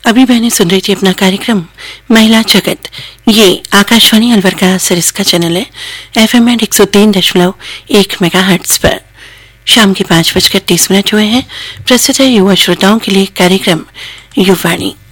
अभी बहनें सुन रही थी अपना कार्यक्रम महिला जगत। ये आकाशवाणी अलवर का सरिस का चैनल है, FM 103.1 मेगाहर्ट्ज पर। शाम के 5:30 हुए हैं। प्रस्तुत है युवा श्रोताओं के लिए कार्यक्रम युवाणी।